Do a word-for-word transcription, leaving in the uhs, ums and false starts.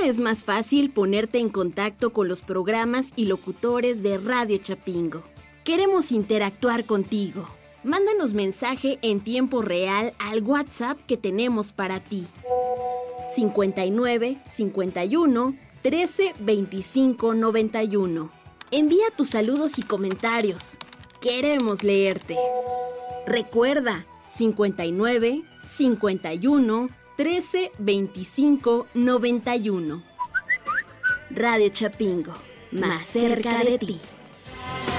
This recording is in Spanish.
es más fácil ponerte en contacto con los programas y locutores de Radio Chapingo. Queremos interactuar contigo. Mándanos mensaje en tiempo real al WhatsApp que tenemos para ti. cincuenta y nueve, cincuenta y uno, trece, veinticinco, noventa y uno. Envía tus saludos y comentarios. Queremos leerte. Recuerda, cincuenta y nueve, cincuenta y uno, trece, veinticinco, noventa y uno. Radio Chapingo, más cerca de ti.